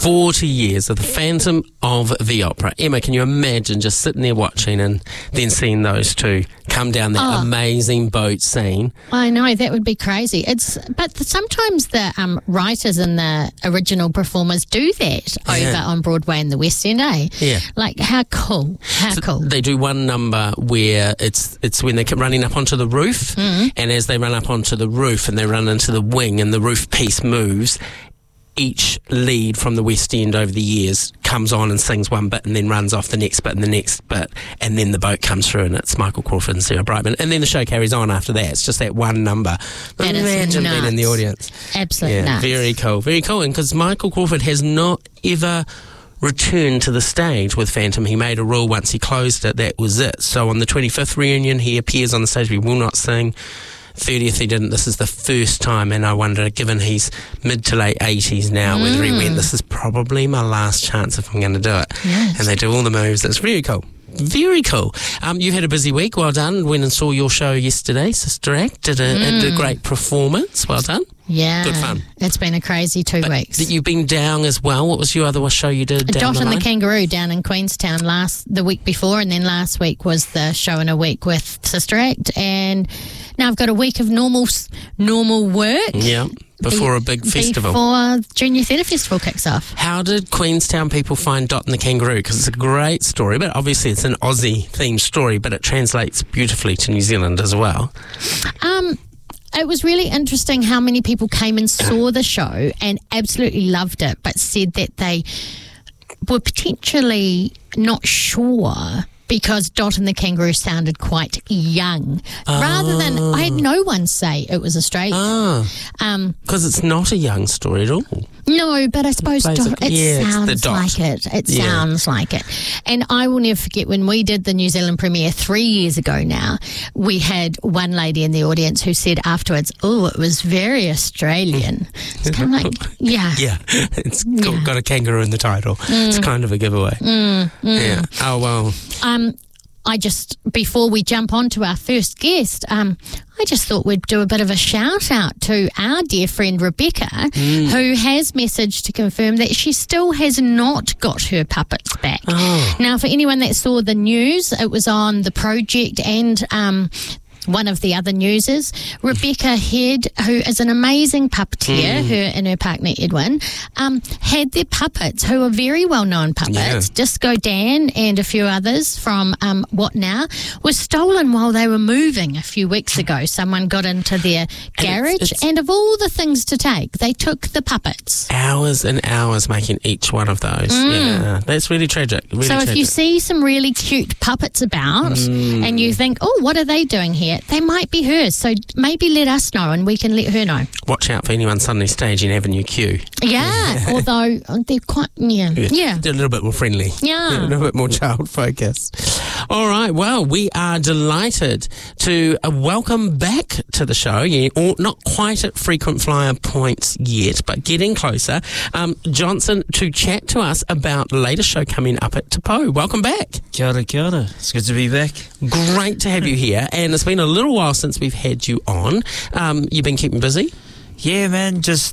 40 years of the Phantom of the Opera. Emma, can you imagine just sitting there watching and then seeing those two come down that amazing boat scene? I know, that would be crazy. But sometimes the writers and the original performers do that over on Broadway and the West End, eh? Yeah. Like, how cool. Cool. They do one number where it's when they're running up onto the roof, and as they run up onto the roof and they run into the wing and the roof piece moves, each lead from the West End over the years comes on and sings one bit and then runs off the next bit and the next bit, and then the boat comes through and it's Michael Crawford and Sarah Brightman, and then the show carries on after that. It's just that one number. That Imagine is being in the audience. Absolutely nuts. Very cool. Very cool. And because Michael Crawford has not ever returned to the stage with Phantom. He made a rule once he closed it, that was it. So on the 25th reunion, he appears on the stage, we will not sing. 30th he didn't. This is the first time, and I wonder, given he's mid to late 80s now, whether he went, this is probably my last chance if I'm going to do it. Yes. And they do all the moves. It's very cool. Very cool. You had a busy week. Well done. Went and saw your show yesterday, Sister Act. Did a great performance. Well done. Yeah. Good fun. It's been a crazy 2 weeks. You've been down as well. What was your other show you did down Dot the and line? the Kangaroo down in Queenstown the week before, and then last week was the show in a week with Sister Act, and now I've got a week of normal work. Yeah, before a big festival. Before Junior Theatre Festival kicks off. How did Queenstown people find Dot and the Kangaroo? Because it's a great story, but obviously it's an Aussie-themed story, but it translates beautifully to New Zealand as well. It was really interesting how many people came and saw the show and absolutely loved it, but said that they were potentially not sure because Dot and the Kangaroo sounded quite young. Rather than, I had no one say it was Australian. Because it's not a young story at all. No, but I suppose it sounds Dot. like it. It sounds like it. And I will never forget when we did the New Zealand premiere 3 years ago now, we had one lady in the audience who said afterwards, it was very Australian. It's kind of like, yeah. Yeah, it's got a kangaroo in the title. It's kind of a giveaway. Yeah. Oh, well. Before we jump on to our first guest, I just thought we'd do a bit of a shout out to our dear friend Rebecca, who has messaged to confirm that she still has not got her puppets back. Now, for anyone that saw the news, it was on The Project and one of the other newses, Rebecca Head, who is an amazing puppeteer, her and her partner Edwin, had their puppets, who are very well-known puppets, Disco Dan and a few others from What Now, were stolen while they were moving a few weeks ago. Someone got into their garage, and of all the things to take, they took the puppets. Hours and hours making each one of those. Yeah, that's really tragic. If you see some really cute puppets about and you think, what are they doing here? They might be hers, so maybe let us know and we can let her know. Watch out for anyone suddenly staging Avenue Q. Yeah, although they're quite, yeah. They're a little bit more friendly. Yeah. A little bit more child focused. All right, well, we are delighted to welcome back to the show, not quite at frequent flyer points yet, but getting closer, Johnson, to chat to us about the latest show coming up at Te Pou. Welcome back. Kia ora, kia ora. It's good to be back. Great to have you here, and it's been a little while since we've had you on. You've been keeping busy? Yeah, man, just